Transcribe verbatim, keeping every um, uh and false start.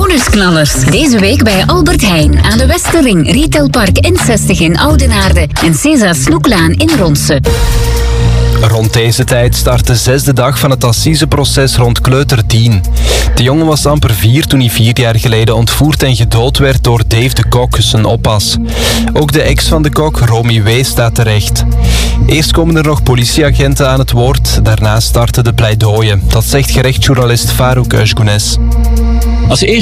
Bonusknallers. Deze week bij Albert Heijn aan de Westerring, Retailpark N zestig in Oudenaarde en César Snoeklaan in Ronse. Rond deze tijd start de zesde dag van het assiseproces rond kleuter tien. De jongen was amper vier toen hij vier jaar geleden ontvoerd en gedood werd door Dave de Kok, zijn oppas. Ook de ex van de kok, Romy W., staat terecht. Eerst komen er nog politieagenten aan het woord, daarna starten de pleidooien. Dat zegt gerechtsjournalist Farouk Özgunes. Als eerste